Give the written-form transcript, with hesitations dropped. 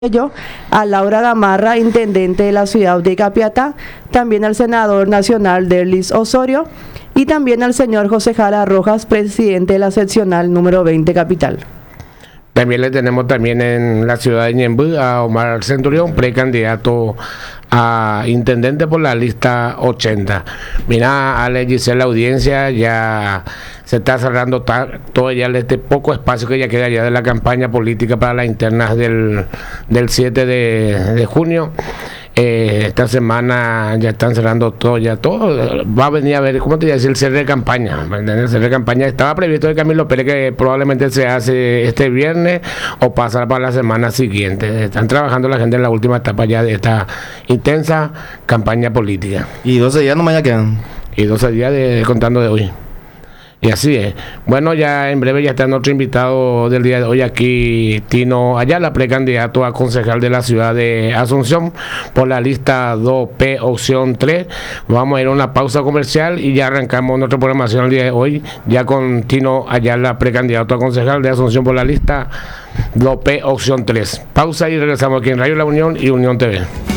A Laura Gamarra, intendente de la ciudad de Capiatá, también al senador nacional Derlis Osorio y también al señor José Jara Rojas, presidente de la seccional número 20 Capital. También le tenemos también en la ciudad de Ñemby a Omar Centurión, precandidato a intendente por la lista 80. Mira, Ale Giselle, la audiencia ya se está cerrando todo ya este poco espacio que ya queda ya de la campaña política para las internas del 7 de junio. Esta semana ya están cerrando todo, va a venir a ver, ¿cómo te voy a decir? El cierre de campaña, el cierre de campaña estaba previsto de Camilo Pérez, que probablemente se hace este viernes o pasar para la semana siguiente. Están trabajando la gente en la última etapa ya de esta intensa campaña política. Y 12 días nomás ya quedan. Y 12 días contando de hoy. Y así es. Bueno, ya en breve ya está nuestro invitado del día de hoy aquí, Tino Ayala, precandidato a concejal de la ciudad de Asunción por la lista 2P, opción 3. Vamos a ir a una pausa comercial y ya arrancamos nuestra programación el día de hoy, ya con Tino Ayala, precandidato a concejal de Asunción por la lista 2P, opción 3. Pausa y regresamos aquí en Radio La Unión y Unión TV.